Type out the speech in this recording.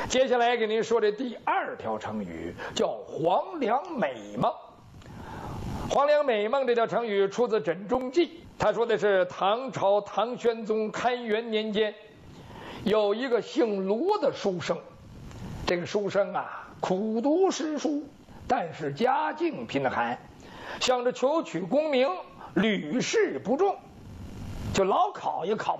接下来给您说的第2条成语叫黄粱美梦。黄粱美梦这条成语出自《枕中记》，他说的是唐朝唐玄宗开元年间，有一个姓罗的书生，这个书生啊苦读诗书，但是家境贫寒，想着求取功名，屡试不中，就老考也考不